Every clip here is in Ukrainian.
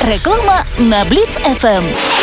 Реклама на Бліц ФМ.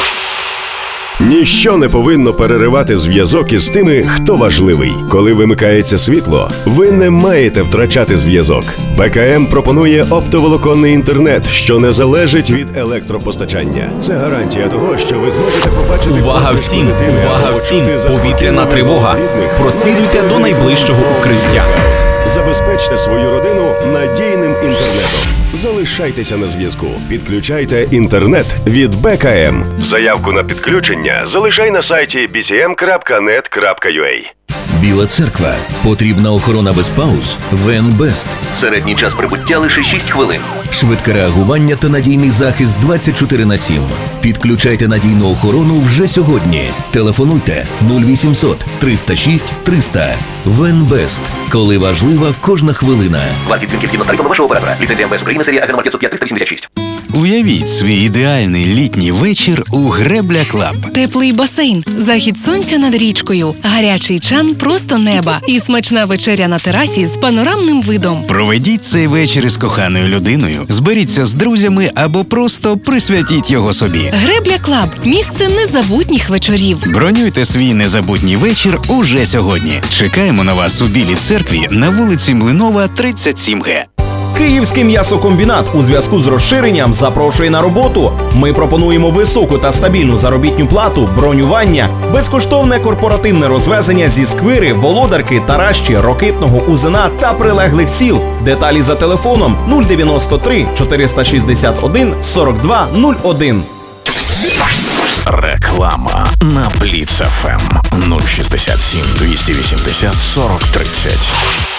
Ніщо не повинно переривати зв'язок із тими, хто важливий. Коли вимикається світло, ви не маєте втрачати зв'язок. БКМ пропонує оптоволоконний інтернет, що не залежить від електропостачання. Це гарантія того, що ви зможете побачити... Увага всім! Увага всім! Повітряна тривога! Прослідуйте до найближчого укриття. Забезпечте свою родину надійним інтернетом. Залишайтеся на зв'язку. Підключайте інтернет від БКМ. Заявку на підключення залишай на сайті bcm.net.ua. Біла церква. Потрібна охорона без пауз. ВНБест. Середній час прибуття лише 6 хвилин. Швидке реагування та надійний захист 24/7. Підключайте надійну охорону вже сьогодні. Телефонуйте 0800 306 300. ВНБест. Коли важлива кожна хвилина. Вартість дзвінків згідно з тарифами вашого оператора. Ліцензія МВС України, серія АГ номер 505 386. Уявіть свій ідеальний літній вечір у Гребля Клаб. Теплий басейн, захід сонця над річкою, гарячий чан просто неба і смачна вечеря на терасі з панорамним видом. Проведіть цей вечір із коханою людиною, зберіться з друзями або просто присвятіть його собі. Гребля Клаб – місце незабутніх вечорів. Бронюйте свій незабутній вечір уже сьогодні. Чекаємо на вас у Білій церкві на вулиці Млинова, 37Г. Київський м'ясокомбінат у зв'язку з розширенням запрошує на роботу. Ми пропонуємо високу та стабільну заробітну плату, бронювання, безкоштовне корпоративне розвезення зі Сквири, Володарки, Таращі, Рокитного, Узина та прилеглих сіл. Деталі за телефоном 093 461 42 01. Реклама на Бліц ФМ 067 280 40 30.